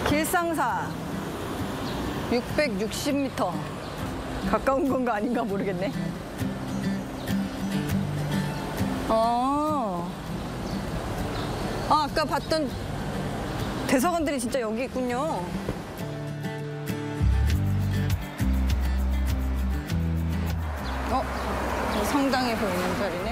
길상사 660m. 가까운 건가 아닌가 모르겠네. 아까 봤던 대사관들이 진짜 여기 있군요. 성당에 보이는 자리.